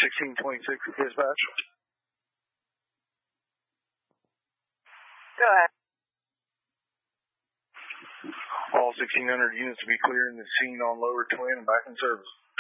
1626 dispatch. Go ahead. All 1600 units to be clearing the scene on Lower Twin and back in service.